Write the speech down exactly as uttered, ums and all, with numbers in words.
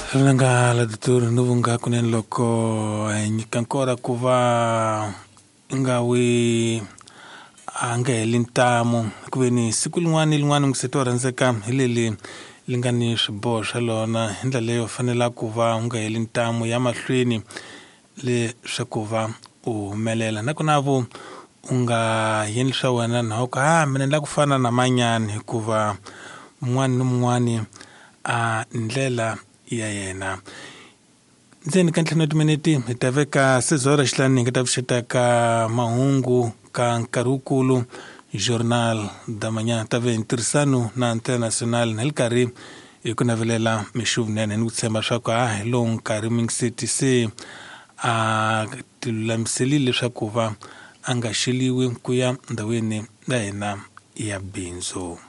Langa la dottor nuvunga kunen loko nyikankora kuva ngawi anga elintamo kuveni siku lin'wana lin'wana ngisetora ndzeka hileli lingani swiboho swa lona hindla leyo fanela ku va unga heli ntamo ya mahlweni le swa ku va u humelela na ku na vo u nga yendli swa wena na ku ha mina ndla ku fana na manyani hikuva mun'wana ni mun'wana a ndlela ya yena ndzeni ka ntlhanu wa timiniti hi ta veka sizora xilani hi nga ta pfuxeta ka mahungu ka nkarhi wukulu journal damanyana ta ve ntirhisano na international na le karhi hi ku navelela mixuvunene ni ku tshemba swa ku ha hi lowu nkarhi mingiseti se a tilulamiselile leswaku va a nga xeliwi ku ya ndhawini ya hina ya bindzu.